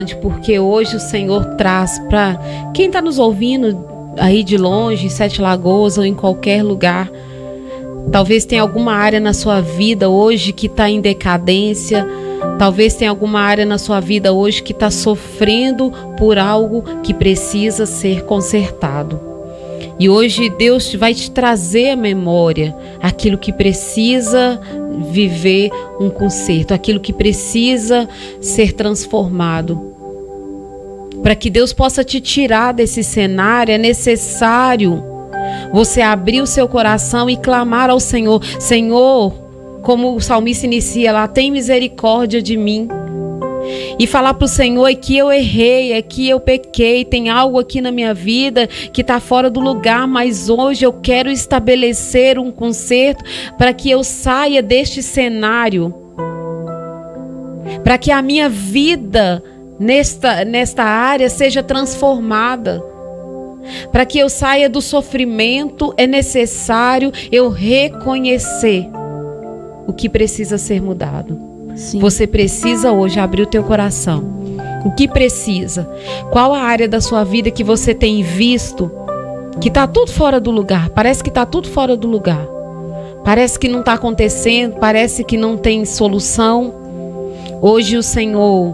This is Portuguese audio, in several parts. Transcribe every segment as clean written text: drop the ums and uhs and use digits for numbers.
Porque hoje o Senhor traz para quem está nos ouvindo aí de longe, em Sete Lagoas ou em qualquer lugar, talvez tenha alguma área na sua vida hoje que está em decadência, talvez tenha alguma área na sua vida hoje que está sofrendo por algo que precisa ser consertado. E hoje Deus vai te trazer à memória aquilo que precisa viver um conserto, aquilo que precisa ser transformado. Para que Deus possa te tirar desse cenário, é necessário você abrir o seu coração e clamar ao Senhor. Senhor, como o salmista inicia lá, tem misericórdia de mim. E falar para o Senhor é que eu errei, é que eu pequei, tem algo aqui na minha vida que está fora do lugar, mas hoje eu quero estabelecer um conserto para que eu saia deste cenário, para que a minha vida nesta área seja transformada. Para que eu saia do sofrimento, é necessário eu reconhecer o que precisa ser mudado. Sim. Você precisa hoje abrir o teu coração. O que precisa? Qual a área da sua vida que você tem visto que está tudo fora do lugar? Parece que está tudo fora do lugar. Parece que não está acontecendo, parece que não tem solução. Hoje o Senhor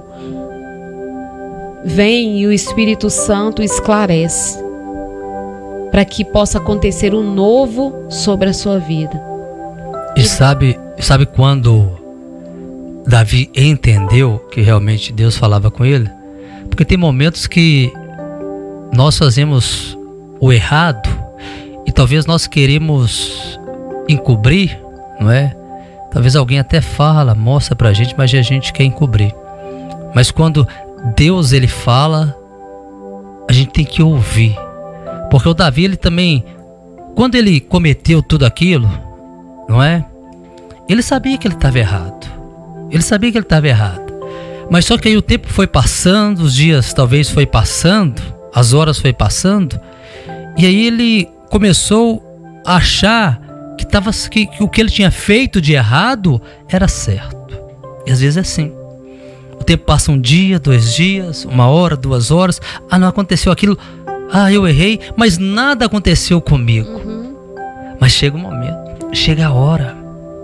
vem e o Espírito Santo esclarece para que possa acontecer um novo sobre a sua vida. E sabe quando Davi entendeu que realmente Deus falava com ele? Porque tem momentos que nós fazemos o errado e talvez nós queremos encobrir, não é? Talvez alguém até fala, mostra pra gente, mas a gente quer encobrir. Mas quando Deus ele fala, a gente tem que ouvir. Porque o Davi ele também, quando ele cometeu tudo aquilo, não é? Ele sabia que ele estava errado. Ele sabia que ele estava errado. Mas só que aí o tempo foi passando, os dias talvez foi passando, as horas foi passando, e aí ele começou a achar que o que ele tinha feito de errado era certo. E às vezes é assim. O tempo passa um dia, 2 dias, 1 hora, 2 horas. Ah, não aconteceu aquilo. Ah, eu errei, mas nada aconteceu comigo. Mas chega um momento, chega a hora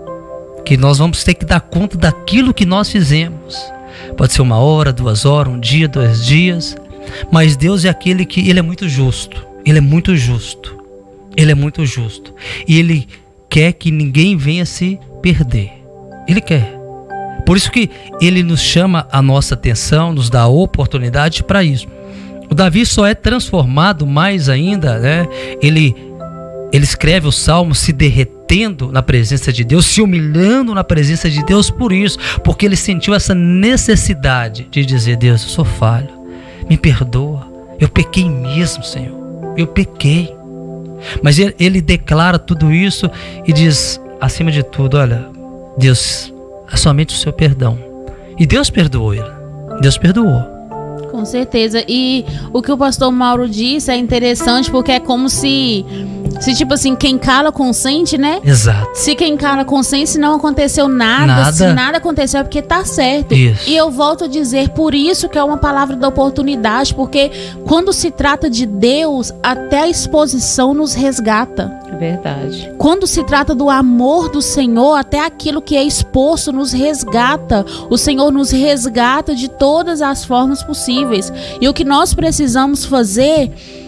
que nós vamos ter que dar conta daquilo que nós fizemos. Pode ser 1 hora, 2 horas, 1 dia, 2 dias. Mas Deus é aquele que Ele é muito justo. Ele é muito justo. Ele é muito justo. E Ele quer que ninguém venha se perder. Ele quer. Por isso que Ele nos chama a nossa atenção, nos dá oportunidade para isso. O Davi só é transformado mais ainda, né? Ele escreve o Salmo se derretendo na presença de Deus, se humilhando na presença de Deus por isso, porque ele sentiu essa necessidade de dizer: Deus, eu sou falho, me perdoa, eu pequei mesmo, Senhor, eu pequei. Mas ele declara tudo isso e diz, acima de tudo, olha, Deus, é somente o seu perdão. E Deus perdoou ele, Deus perdoou. Com certeza. E o que o pastor Mauro disse é interessante, porque é como se tipo assim, quem cala consente, né? Exato. Se quem cala consente, se não aconteceu nada, se nada aconteceu é porque tá certo. Isso. E eu volto a dizer, por isso que é uma palavra da oportunidade, porque quando se trata de Deus, até a exposição nos resgata. É verdade. Quando se trata do amor do Senhor, até aquilo que é exposto nos resgata. O Senhor nos resgata de todas as formas possíveis. E o que nós precisamos fazer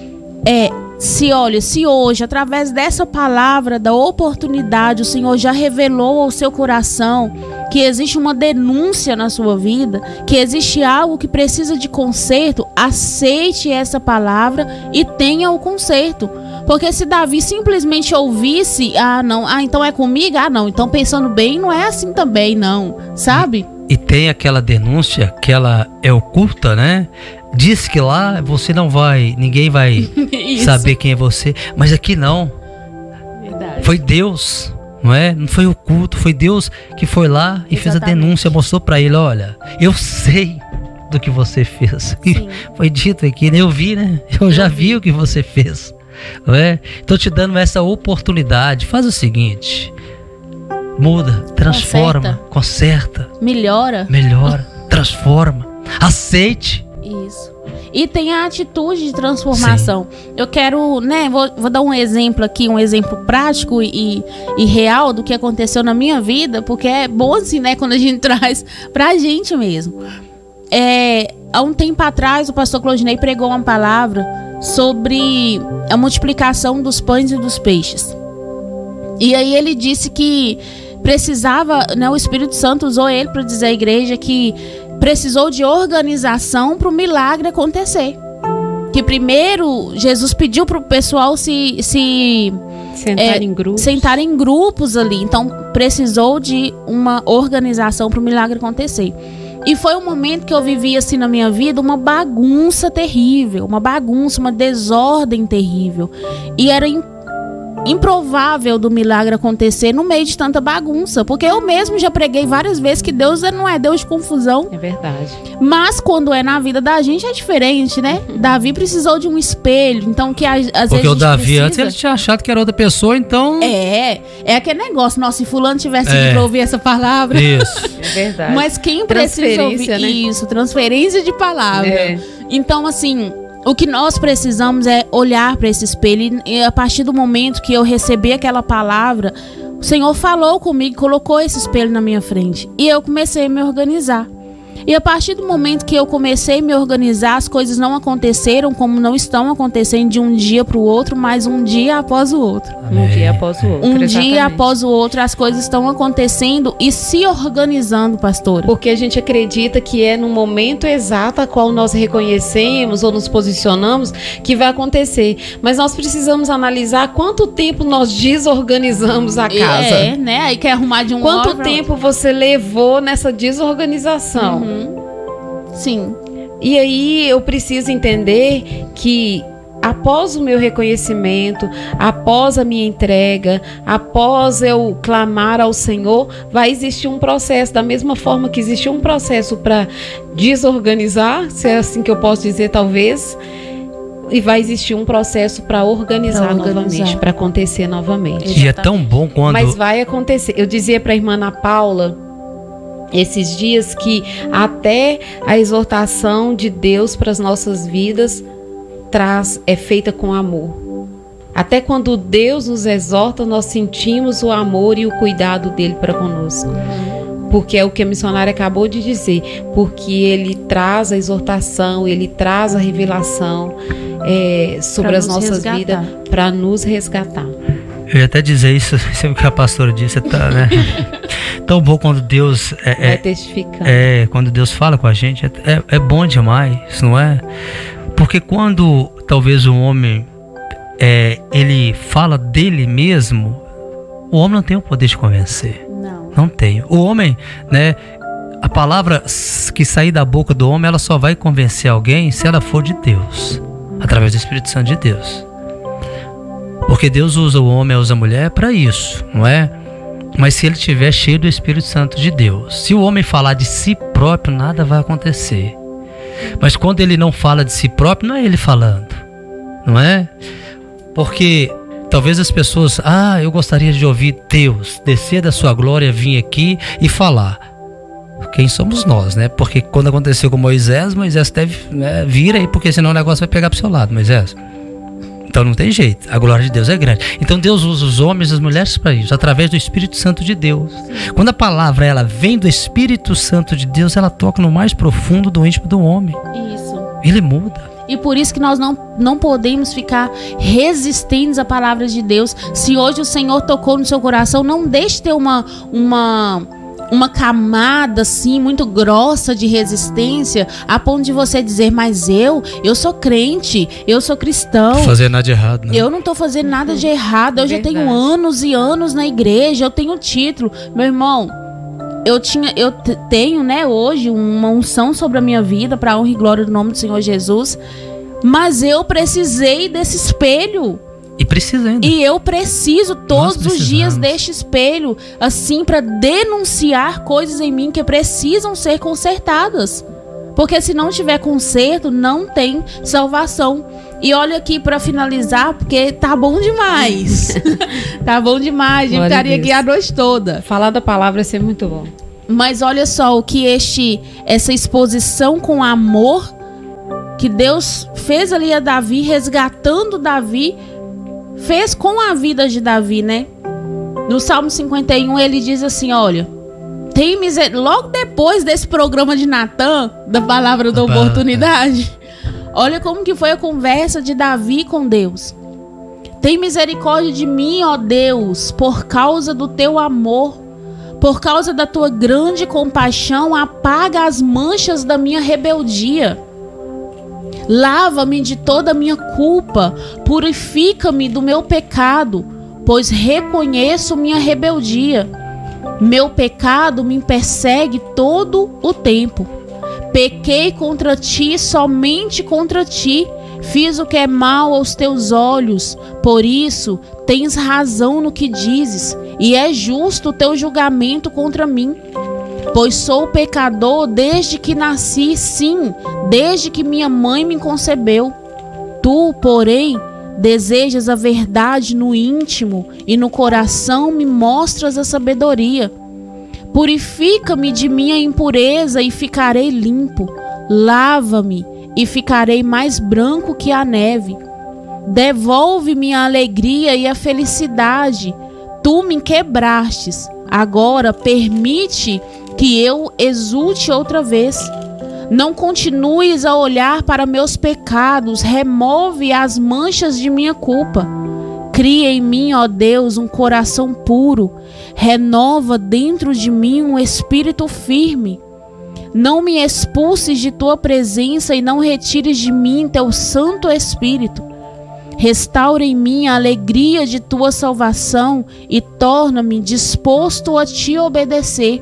é, se hoje, através dessa palavra da oportunidade, o Senhor já revelou ao seu coração que existe uma denúncia na sua vida, que existe algo que precisa de conserto, aceite essa palavra e tenha o conserto. Porque se Davi simplesmente ouvisse, então é comigo? Não, então pensando bem, não é assim também, não, sabe? E tem aquela denúncia que ela é oculta, né? Diz que lá você não vai, ninguém vai saber quem é você, mas aqui não. Verdade. Foi Deus, não é? Não foi oculto, foi Deus que foi lá e fez a denúncia, mostrou para ele, olha, eu sei do que você fez. Foi dito aqui, né? Eu vi, né? Eu já vi o que você fez, não é? Estou te dando essa oportunidade. Faz o seguinte, muda, transforma, conserta, melhora, transforma, aceite e tem a atitude de transformação. Sim. Eu quero, né, vou dar um exemplo aqui, um exemplo prático e real do que aconteceu na minha vida, porque é bom assim, né, quando a gente traz pra gente mesmo. Há um tempo atrás, o pastor Claudinei pregou uma palavra sobre a multiplicação dos pães e dos peixes. E aí ele disse que precisava, né, o Espírito Santo usou ele para dizer à igreja que precisou de organização para o milagre acontecer. Que primeiro Jesus pediu para o pessoal se sentar em grupos ali. Então precisou de uma organização para o milagre acontecer. E foi um momento que eu vivi assim na minha vida, uma bagunça terrível, uma desordem terrível. E era improvável do milagre acontecer no meio de tanta bagunça, porque eu mesmo já preguei várias vezes que Deus não é Deus de confusão. É verdade. Mas quando é na vida da gente é diferente, né? Davi precisou de um espelho, então que às vezes porque o Davi antes ele tinha achado que era outra pessoa, então... É aquele negócio, nossa, se fulano tivesse aqui pra ouvir essa palavra... Isso. É verdade. Mas quem precisa ouvir, né? Isso, transferência de palavra. Então, assim... O que nós precisamos é olhar para esse espelho e a partir do momento que eu recebi aquela palavra, o Senhor falou comigo, colocou esse espelho na minha frente e eu comecei a me organizar. E a partir do momento que eu comecei a me organizar, as coisas não aconteceram como não estão acontecendo de um dia para o outro, mas um dia após o outro. Um dia após o outro. Dia após o outro, as coisas estão acontecendo e se organizando, pastora. Porque a gente acredita que é no momento exato a qual nós reconhecemos ou nos posicionamos que vai acontecer. Mas nós precisamos analisar quanto tempo nós desorganizamos a casa. Né? Aí quer arrumar de um quanto tempo você levou nessa desorganização? Sim. E aí eu preciso entender que após o meu reconhecimento, após a minha entrega, após eu clamar ao Senhor, vai existir um processo, da mesma forma que existe um processo para desorganizar, se é assim que eu posso dizer, talvez, e vai existir um processo para organizar novamente, para acontecer novamente. E é tão bom quando... Mas vai acontecer. Eu dizia para a irmã Ana Paula esses dias que até a exortação de Deus para as nossas vidas é feita com amor. Até quando Deus nos exorta, nós sentimos o amor e o cuidado dele para conosco. Porque é o que a missionária acabou de dizer, porque ele traz a exortação, ele traz a revelação sobre as nossas vidas para nos resgatar. Eu ia até dizer isso, sempre que a pastora disse, tá, né? Tão bom quando Deus vai testificando. Quando Deus fala com a gente, é bom demais, não é? Porque quando talvez o homem ele fala dele mesmo, o homem não tem o poder de convencer. Não tem. O homem, né? A palavra que sair da boca do homem, ela só vai convencer alguém se ela for de Deus, através do Espírito Santo de Deus. Porque Deus usa o homem, usa a mulher para isso, não é? Mas se ele estiver cheio do Espírito Santo de Deus, se o homem falar de si próprio, nada vai acontecer. Mas quando ele não fala de si próprio, não é ele falando, não é? Porque talvez as pessoas, eu gostaria de ouvir Deus descer da sua glória, vir aqui e falar. Quem somos nós, né? Porque quando aconteceu com Moisés deve vir aí, porque senão o negócio vai pegar pro seu lado, Moisés. Então não tem jeito, a glória de Deus é grande. Então Deus usa os homens e as mulheres para isso, através do Espírito Santo de Deus. Quando a palavra ela vem do Espírito Santo de Deus, ela toca no mais profundo do íntimo do homem. Isso. Ele muda. E por isso que nós não podemos ficar resistentes à palavra de Deus. Se hoje o Senhor tocou no seu coração, não deixe ter uma camada assim muito grossa de resistência a ponto de você dizer, mas eu sou crente, eu sou cristão, não tô fazendo nada de errado, né? Eu não tô fazendo nada de errado, eu já tenho anos e anos na igreja, eu tenho título. Meu irmão, eu tenho, né, hoje uma unção sobre a minha vida para a honra e glória do nome do Senhor Jesus, mas eu precisei desse espelho. E precisa ainda. E eu preciso todos os dias deste espelho, assim, para denunciar coisas em mim que precisam ser consertadas. Porque se não tiver conserto, não tem salvação. E olha aqui para finalizar, porque tá bom demais. Tá bom demais, a gente ficaria aqui a noite toda. Falar da palavra é sempre muito bom. Mas olha só o que essa exposição com amor que Deus fez ali a Davi, resgatando Davi, fez com a vida de Davi, né? No Salmo 51 ele diz assim, olha, tem misericórdia, logo depois desse programa de Natan, da palavra da oportunidade, olha como que foi a conversa de Davi com Deus. Tem misericórdia de mim, ó Deus, por causa do teu amor, por causa da tua grande compaixão, apaga as manchas da minha rebeldia. Lava-me de toda a minha culpa, purifica-me do meu pecado, pois reconheço minha rebeldia. Meu pecado me persegue todo o tempo. Pequei contra ti, somente contra ti. Fiz o que é mal aos teus olhos. Por isso, tens razão no que dizes, e é justo o teu julgamento contra mim. Pois sou pecador desde que nasci, sim, desde que minha mãe me concebeu. Tu, porém, desejas a verdade no íntimo e no coração me mostras a sabedoria. Purifica-me de minha impureza e ficarei limpo. Lava-me e ficarei mais branco que a neve. Devolve-me a alegria e a felicidade. Tu me quebrastes. Agora permite que eu exulte outra vez. Não continues a olhar para meus pecados, remove as manchas de minha culpa. Cria em mim, ó Deus, um coração puro, renova dentro de mim um espírito firme. Não me expulses de tua presença e não retires de mim teu Santo Espírito. Restaura em mim a alegria de tua salvação e torna-me disposto a te obedecer.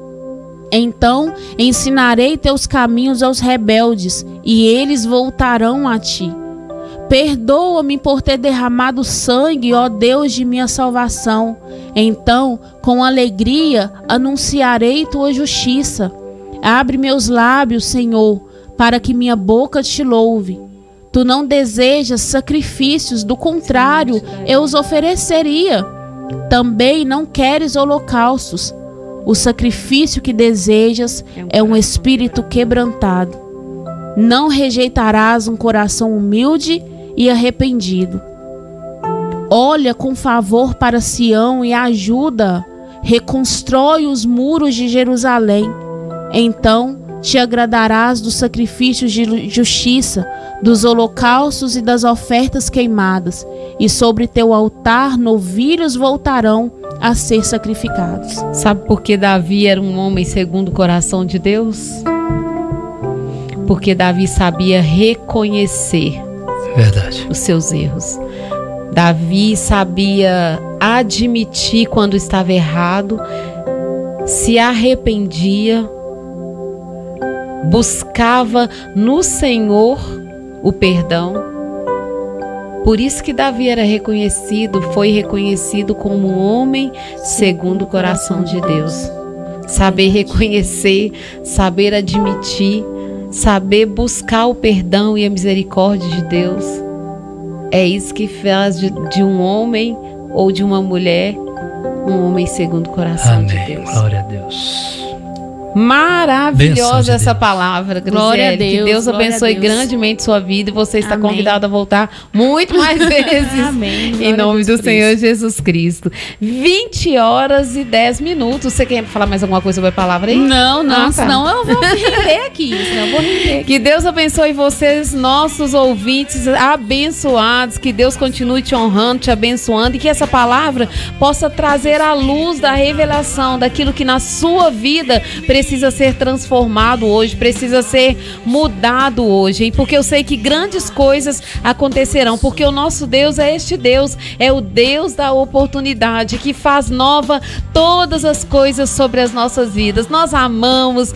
Então ensinarei teus caminhos aos rebeldes, e eles voltarão a ti. Perdoa-me por ter derramado sangue, ó Deus de minha salvação. Então, com alegria, anunciarei tua justiça. Abre meus lábios, Senhor, para que minha boca te louve. Tu não desejas sacrifícios, do contrário, eu os ofereceria. Também não queres holocaustos. O sacrifício que desejas é um espírito quebrantado. Não rejeitarás um coração humilde e arrependido. Olha com favor para Sião e ajuda. Reconstrói os muros de Jerusalém. Então te agradarás dos sacrifícios de justiça, dos holocaustos e das ofertas queimadas. E sobre teu altar novilhos voltarão a ser sacrificados. Sabe por que Davi era um homem segundo o coração de Deus? Porque Davi sabia reconhecer os seus erros. Davi sabia admitir quando estava errado, se arrependia, buscava no Senhor o perdão. Por isso que Davi era reconhecido, foi reconhecido como um homem segundo o coração de Deus. Saber reconhecer, saber admitir, saber buscar o perdão e a misericórdia de Deus. É isso que faz de um homem ou de uma mulher um homem segundo o coração de Deus. Glória a Deus. Maravilhosa essa palavra, Glória a Deus. Que Deus abençoe grandemente sua vida e você está convidado a voltar muito mais vezes. Amém. Em nome do Senhor Jesus Cristo. 20h10. Você quer falar mais alguma coisa sobre a palavra aí? Não, senão eu vou render aqui. Que Deus abençoe vocês, nossos ouvintes abençoados. Que Deus continue te honrando, te abençoando, e que essa palavra possa trazer a luz da revelação daquilo que na sua vida precisa ser transformado hoje, precisa ser mudado hoje, hein? Porque eu sei que grandes coisas acontecerão, porque o nosso Deus é este Deus, é o Deus da oportunidade, que faz nova todas as coisas sobre as nossas vidas. Nós amamos,